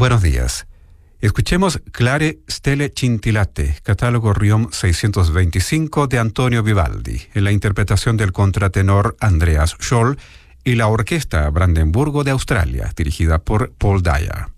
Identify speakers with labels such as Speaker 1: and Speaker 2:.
Speaker 1: Buenos días. Escuchemos Clare Stelle Scintillate, catálogo Riom 625 de Antonio Vivaldi, en la interpretación del contratenor Andreas Scholl y la Orquesta Brandenburgo de Australia, dirigida por Paul Dyer.